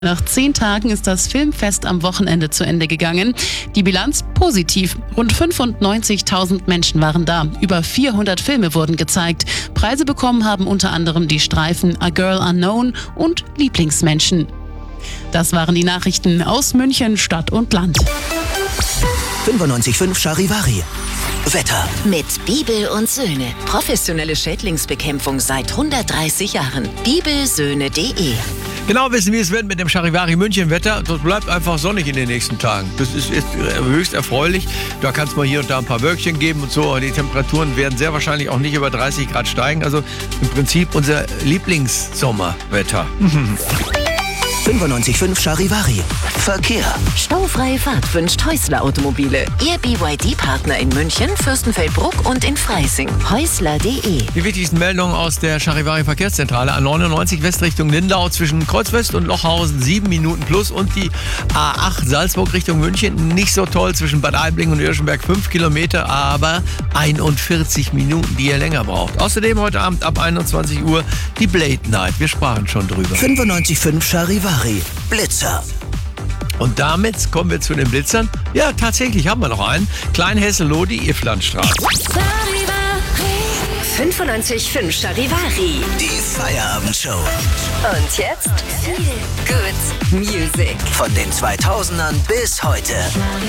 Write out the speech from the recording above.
Nach 10 Tagen ist das Filmfest am Wochenende zu Ende gegangen. Die Bilanz positiv. Rund 95.000 Menschen waren da. Über 400 Filme wurden gezeigt. Preise bekommen haben unter anderem die Streifen A Girl Unknown und Lieblingsmenschen. Das waren die Nachrichten aus München, Stadt und Land. 95.5 Charivari. Wetter. Mit Bibel und Söhne. Professionelle Schädlingsbekämpfung seit 130 Jahren. bibelsöhne.de. Genau wissen, wie es wird mit dem Charivari München Wetter. Das bleibt einfach sonnig in den nächsten Tagen. Das ist höchst erfreulich. Da kann es mal hier und da ein paar Wölkchen geben und so. Die Temperaturen werden sehr wahrscheinlich auch nicht über 30 Grad steigen. Also im Prinzip unser Lieblingssommerwetter. 95.5 Charivari. Verkehr. Staufreie Fahrt wünscht Häusler Automobile. Ihr BYD-Partner in München, Fürstenfeldbruck und in Freising. Häusler.de. Die wichtigsten Meldungen aus der Charivari Verkehrszentrale. A99 West Richtung Lindau zwischen Kreuzwest und Lochhausen 7 Minuten plus. Und die A8 Salzburg Richtung München nicht so toll zwischen Bad Aibling und Irschenberg 5 Kilometer, aber 41 Minuten, die ihr länger braucht. Außerdem heute Abend ab 21 Uhr die Blade Night. Wir sprachen schon drüber. 95.5 Charivari. Blitzer. Und damit kommen wir zu den Blitzern. Ja, tatsächlich haben wir noch einen. Kleinhesse-Lodi, Ifflandstraße. 95.5 Charivari. Die Feierabendshow. Und jetzt Feel Good Music. Von den 2000ern bis heute.